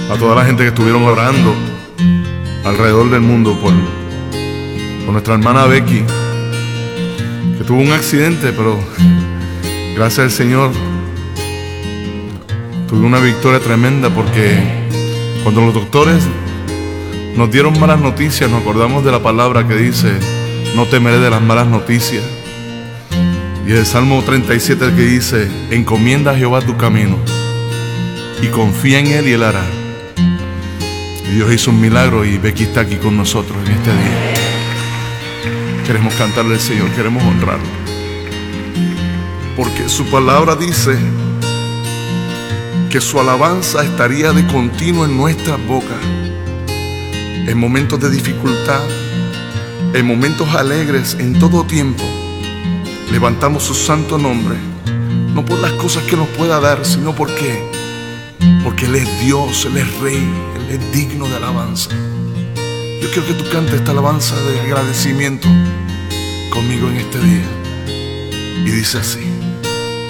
a toda la gente que estuvieron orando alrededor del mundo por nuestra hermana Becky, que tuvo un accidente, pero gracias al Señor tuve una victoria tremenda, porque cuando los doctores nos dieron malas noticias, nos acordamos de la palabra que dice: no temeré de las malas noticias. Y el Salmo 37 el que dice: encomienda a Jehová tu camino y confía en Él y Él hará. Y Dios hizo un milagro y Becky está aquí con nosotros en este día. Queremos cantarle al Señor, queremos honrarlo, porque su palabra dice que su alabanza estaría de continuo en nuestras bocas, en momentos de dificultad, en momentos alegres, en todo tiempo. Levantamos su santo nombre, no por las cosas que nos pueda dar, sino porque Él es Dios, Él es Rey, Él es digno de alabanza. Yo quiero que tú cantes esta alabanza de agradecimiento conmigo en este día. Y dice así: